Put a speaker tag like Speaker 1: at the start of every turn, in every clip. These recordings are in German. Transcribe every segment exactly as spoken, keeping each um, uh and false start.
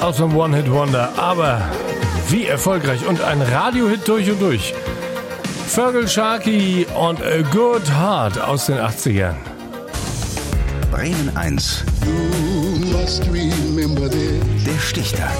Speaker 1: aus dem One-Hit-Wonder, aber wie erfolgreich und ein Radiohit durch und durch. Feargal Sharkey und A Good Heart aus den achtzigern.
Speaker 2: Bremen eins. Der Stichtag.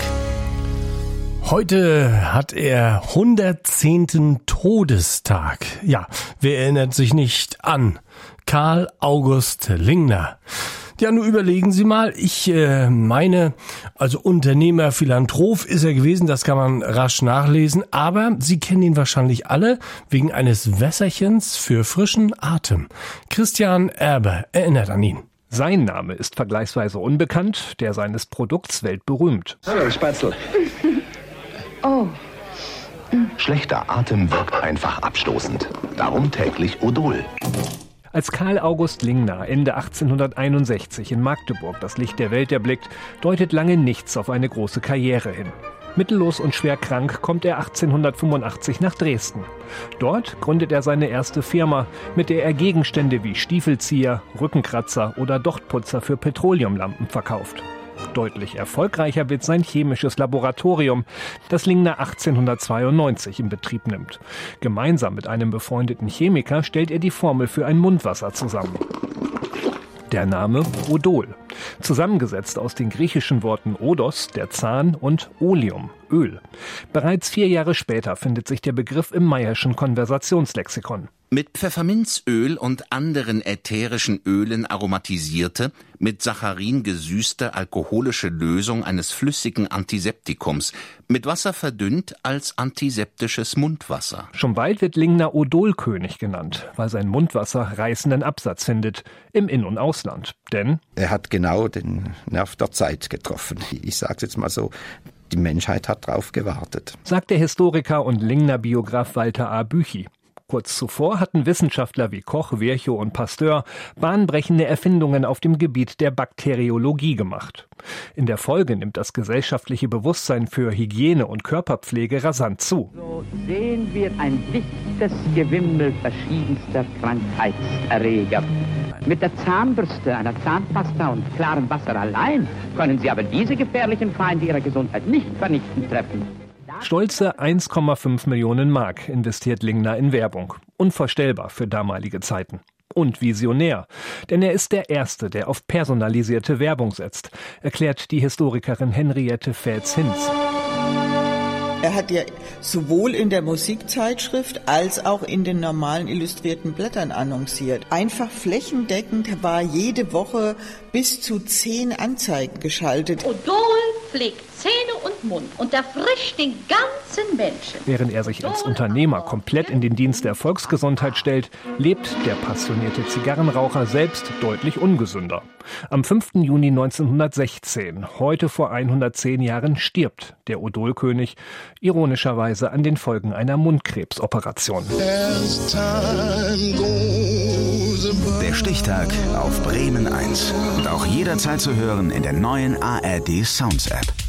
Speaker 1: Heute hat er hundertzehnten Todestag. Ja, wer erinnert sich nicht an Karl August Lingner? Ja, nur überlegen Sie mal, ich äh, meine, also Unternehmer, Philanthrop ist er gewesen, das kann man rasch nachlesen, aber Sie kennen ihn wahrscheinlich alle wegen eines Wässerchens für frischen Atem. Christian Erber erinnert an ihn.
Speaker 3: Sein Name ist vergleichsweise unbekannt, der seines Produkts weltberühmt.
Speaker 4: Hallo, Spatzel.
Speaker 5: Oh.
Speaker 2: Schlechter Atem wirkt einfach abstoßend. Darum täglich Odol.
Speaker 3: Als Karl August Lingner Ende achtzehnhunderteinundsechzig in Magdeburg das Licht der Welt erblickt, deutet lange nichts auf eine große Karriere hin. Mittellos und schwer krank kommt er achtzehnhundertfünfundachtzig nach Dresden. Dort gründet er seine erste Firma, mit der er Gegenstände wie Stiefelzieher, Rückenkratzer oder Dochtputzer für Petroleumlampen verkauft. Deutlich erfolgreicher wird sein chemisches Laboratorium, das Lingner achtzehnhundertzweiundneunzig in Betrieb nimmt. Gemeinsam mit einem befreundeten Chemiker stellt er die Formel für ein Mundwasser zusammen. Der Name Odol, zusammengesetzt aus den griechischen Worten Odos, der Zahn, und Oleum, Öl. Bereits vier Jahre später findet sich der Begriff im Mayer'schen Konversationslexikon.
Speaker 6: Mit Pfefferminzöl und anderen ätherischen Ölen aromatisierte, mit Saccharin gesüßte alkoholische Lösung eines flüssigen Antiseptikums, mit Wasser verdünnt als antiseptisches Mundwasser.
Speaker 3: Schon bald wird Lingner Odolkönig genannt, weil sein Mundwasser reißenden Absatz findet, im In- und Ausland. Denn
Speaker 4: er hat genau den Nerv der Zeit getroffen. Ich sage es jetzt mal so. Die Menschheit hat drauf gewartet,
Speaker 3: sagt der Historiker und Lingner-Biograf Walter A. Büchi. Kurz zuvor hatten Wissenschaftler wie Koch, Virchow und Pasteur bahnbrechende Erfindungen auf dem Gebiet der Bakteriologie gemacht. In der Folge nimmt das gesellschaftliche Bewusstsein für Hygiene und Körperpflege rasant zu.
Speaker 7: So sehen wir ein dichtes Gewimmel verschiedenster Krankheitserreger. Mit der Zahnbürste, einer Zahnpasta und klarem Wasser allein können Sie aber diese gefährlichen Feinde Ihrer Gesundheit nicht vernichtend treffen.
Speaker 3: Stolze eins Komma fünf Millionen Mark investiert Lingner in Werbung. Unvorstellbar für damalige Zeiten. Und visionär. Denn er ist der Erste, der auf personalisierte Werbung setzt, erklärt die Historikerin Henriette Fels-Hinz.
Speaker 8: Er hat ja sowohl in der Musikzeitschrift als auch in den normalen illustrierten Blättern annonciert. Einfach flächendeckend war jede Woche bis zu zehn Anzeigen geschaltet.
Speaker 5: Odol pflegt Zähne und Mund und erfrischt den ganzen Menschen.
Speaker 3: Während er sich als Unternehmer komplett in den Dienst der Volksgesundheit stellt, lebt der passionierte Zigarrenraucher selbst deutlich ungesünder. Am fünften Juni neunzehnhundertsechzehn, heute vor hundertzehn Jahren, stirbt der Odolkönig, ironischerweise an den Folgen einer Mundkrebsoperation.
Speaker 2: Der Stichtag auf Bremen eins. Und auch jederzeit zu hören in der neuen A R D Sounds App.